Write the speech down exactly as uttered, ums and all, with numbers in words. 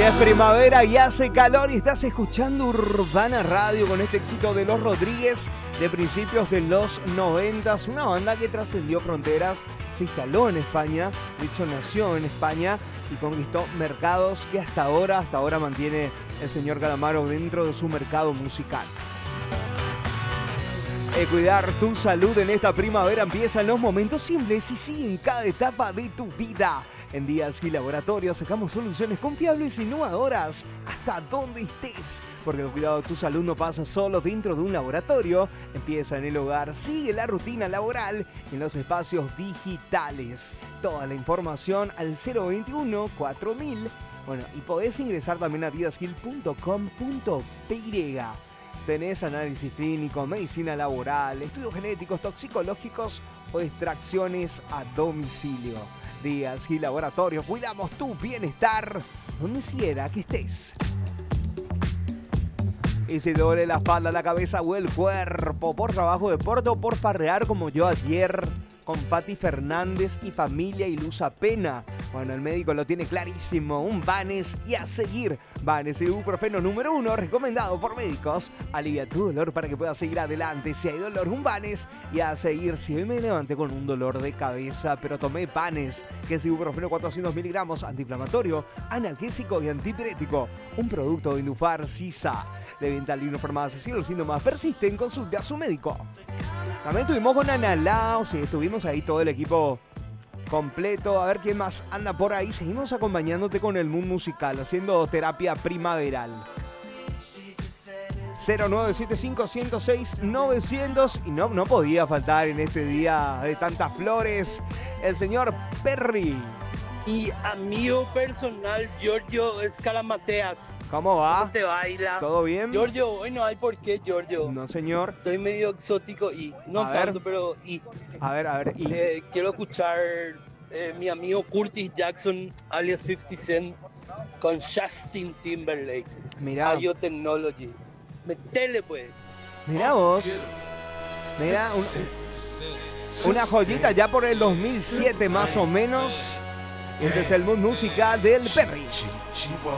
es primavera y hace calor y estás escuchando Urbana Radio con este éxito de Los Rodríguez de principios de los noventas, una banda que trascendió fronteras, se instaló en España, de hecho nació en España y conquistó mercados que hasta ahora, hasta ahora mantiene el señor Calamaro dentro de su mercado musical. Eh, cuidar tu salud en esta primavera empieza en los momentos simples y sigue en cada etapa de tu vida. En Díaz y Laboratorio sacamos soluciones confiables e innovadoras hasta donde estés. Porque el cuidado de tu salud no pasa solo dentro de un laboratorio. Empieza en el hogar, sigue la rutina laboral en los espacios digitales. Toda la información al cero veintiuno cuatro mil. Bueno, y podés ingresar también a díaz gil punto com punto p. Tenés análisis clínico, medicina laboral, estudios genéticos, toxicológicos o extracciones a domicilio. Díaz y Laboratorio, cuidamos tu bienestar donde quiera que estés. Y si duele la espalda, la cabeza o el cuerpo por trabajo, deporte o por farrear como yo ayer con Fati Fernández y familia y Luz Apena. Bueno, el médico lo tiene clarísimo, un Vanes y a seguir. Vanes, el ibuprofeno número uno, recomendado por médicos. Alivia tu dolor para que puedas seguir adelante. Si hay dolor, un Vanes y a seguir. Si hoy me levanté con un dolor de cabeza, pero tomé Vanes, que es ibuprofeno cuatrocientos miligramos, antiinflamatorio, analgésico y antipirético. Un producto de Indufar Sisa. De venta libre en farmacia. Si los síntomas persisten, consulte a su médico. También estuvimos con Ana Lao, sí, estuvimos ahí todo el equipo completo. A ver quién más anda por ahí. Seguimos acompañándote con el Mood Musical, haciendo terapia primaveral. cero nueve siete cinco, ciento seis, novecientos. Y no, no podía faltar en este día de tantas flores el señor Perry. Y amigo personal, Giorgio Escalamateas. ¿Cómo va? ¿Cómo te baila? ¿Todo bien? Giorgio, hoy no hay por qué, Giorgio. No, señor. Estoy medio exótico y no A tanto, ver. pero y A ver, a ver. Y... eh, quiero escuchar eh, mi amigo Curtis Jackson, alias cincuenta Cent, con Justin Timberlake. Mirá. Biotechnology. Metele, pues. Mirá vos. Mirá, un, una joyita ya por el dos mil siete más o menos. Este es el Mood Musical del Perry.